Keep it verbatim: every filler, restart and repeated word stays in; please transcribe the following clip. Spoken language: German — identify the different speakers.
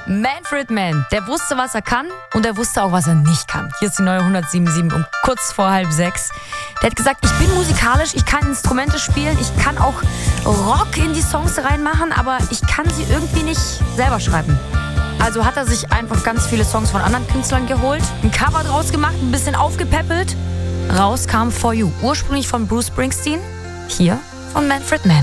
Speaker 1: Manfred Mann, der wusste, was er kann und er wusste auch, was er nicht kann. Hier ist die neue hundertsieben Komma sieben um kurz vor halb sechs. Der hat gesagt, ich bin musikalisch, ich kann Instrumente spielen, ich kann auch Rock in die Songs reinmachen, aber ich kann sie irgendwie nicht selber schreiben. Also hat er sich einfach ganz viele Songs von anderen Künstlern geholt, ein Cover draus gemacht, ein bisschen aufgepäppelt. Raus kam For You, ursprünglich von Bruce Springsteen, hier von Manfred Mann.